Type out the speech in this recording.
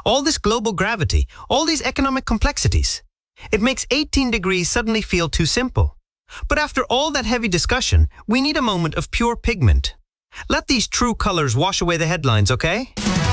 All this global gravity, all these economic complexities. It makes 18 degrees suddenly feel too simple. But after all that heavy discussion, we need a moment of pure pigment. Let these true colors wash away the headlines, okay?